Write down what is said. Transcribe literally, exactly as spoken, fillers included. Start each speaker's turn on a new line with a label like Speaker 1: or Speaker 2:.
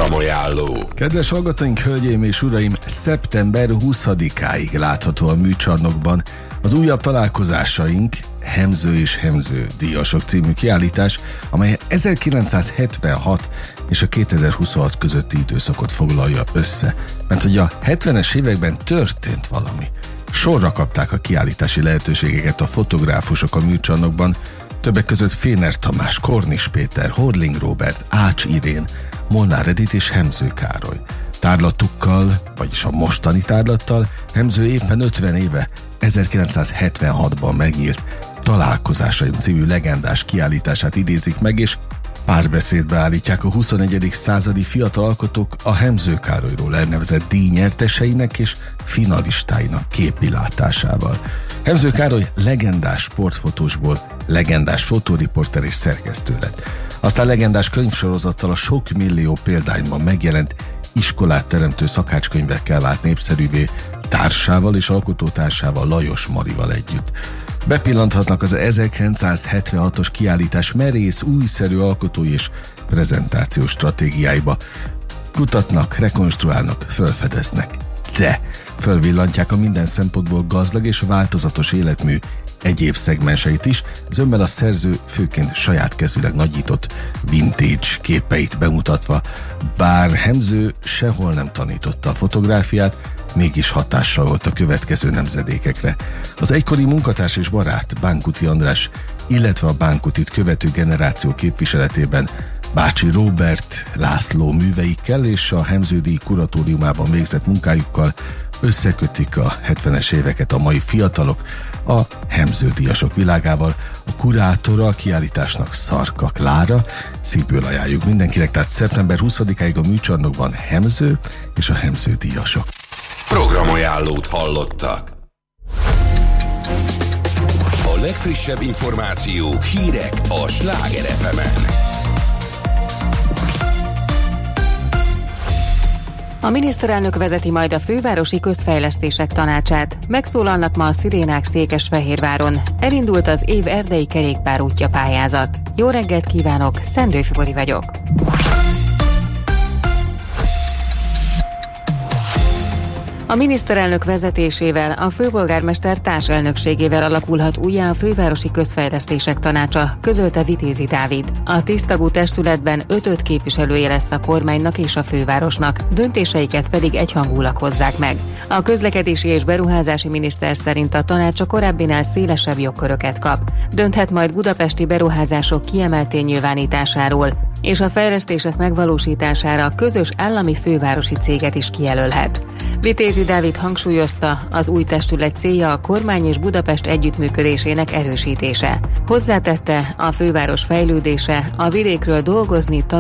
Speaker 1: Programajánló.
Speaker 2: Kedves hallgatóink, hölgyeim és uraim, szeptember huszadikáig látható a műcsarnokban az újabb találkozásaink, Hemző és Hemző díjasok című kiállítás, amely ezerkilencszázhetvenhat és a kétezer-huszonhat közötti időszakot foglalja össze. Mert hogy a hetvenes években történt valami. Sorra kapták a kiállítási lehetőségeket a fotográfusok a műcsarnokban, többek között Féner Tamás, Kornis Péter, Horling Róbert, Ács Irén, Molnár Edith és Hemző Károly. Tárlatukkal, vagyis a mostani tárlattal Hemző éppen ötven éve, ezerkilencszázhetvenhatban megnyílt Találkozásaim című legendás kiállítását idézik meg, és párbeszédbe állítják a huszonegyedik századi fiatal alkotók a Hemző Károlyról elnevezett díjnyerteseinek és finalistáinak képilátásával. Hemző Károly legendás sportfotósból legendás fotóriporter és szerkesztő lett. Aztán legendás könyvsorozattal a sok millió példányban megjelent iskolát teremtő szakácskönyvekkel vált népszerűvé társával és alkotótársával, Lajos Marival együtt. Bepillanthatnak az ezerkilencszázhetvenhatos kiállítás merész, újszerű alkotói és prezentációs stratégiáiba. Kutatnak, rekonstruálnak, felfedeznek. De fölvillantják a minden szempontból gazdag és változatos életmű egyéb szegmenseit is, zömmel a szerző főként saját kezűleg nagyított vintage képeit bemutatva. Bár Hemző sehol nem tanította a fotográfiát, mégis hatással volt a következő nemzedékekre. Az egykori munkatárs és barát Bánkuti András, illetve a Bánkutit követő generáció képviseletében Bácsi Róbert, László műveikkel és a Hemző díj kuratóriumában végzett munkájukkal összekötik a hetvenes éveket a mai fiatalok a Hemző díjasok világával. A kurátora a kiállításnak Szarka Klára. Szívből ajánljuk mindenkinek, tehát szeptember huszadikáig a műcsarnokban Hemző és a Hemző díjasok.
Speaker 1: Programajánlót hallottak. A legfrissebb információk, hírek a Sláger ef emen.
Speaker 3: A miniszterelnök vezeti majd a fővárosi közfejlesztések tanácsát. Megszólalnak ma a szirénák Székesfehérváron. Elindult az év erdei kerékpárútja pályázat. Jó reggelt kívánok, Szendő Fibori vagyok. A miniszterelnök vezetésével, a főpolgármester társelnökségével alakulhat újjá a fővárosi közfejlesztések tanácsa, közölte Vitézi Dávid. A tíz tagú testületben öt-öt képviselője lesz a kormánynak és a fővárosnak, döntéseiket pedig egyhangúlag hozzák meg. A közlekedési és beruházási miniszter szerint a tanács a korábbinál szélesebb jogköröket kap. Dönthet majd budapesti beruházások kiemelté nyilvánításáról, és a fejlesztések megvalósítására közös állami fővárosi céget is kijelölhet. Vitézi Dávid hangsúlyozta, az új testület célja a kormány és Budapest együttműködésének erősítése. Hozzátette, a főváros fejlődése, a vidékről dolgozni, tanulni,